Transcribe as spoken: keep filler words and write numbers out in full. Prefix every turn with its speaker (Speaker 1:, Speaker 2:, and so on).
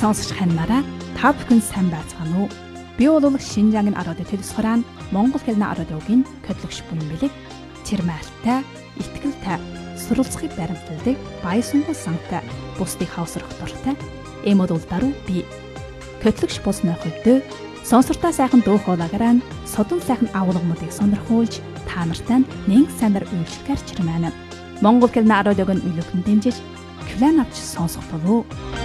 Speaker 1: Сонсогч ханараа та бүхэн сайн байцгаана уу? Би бол Шинжаангийн Арадио телевиз хураан Монгол хэлний арадиогийн хөтлөгч буян бэлэг. Тэрмэлтэй, итгэлтэй, суралцахыг баримтладаг баяр сунгал сантай, бусдыг хавсрах дуртай. Эмод улдаруу би. Хөтлөгч болсны хувьд сонсортоо сайхан дуу хоолойгоор содон сайхан агуулгуудыг сонирхуулж та нартай нэг санаар үйлчлэхээр чирмэнэ. Монгол хэлний арадиог нь үлгэн дэмжиж клан авч сонсох болов уу?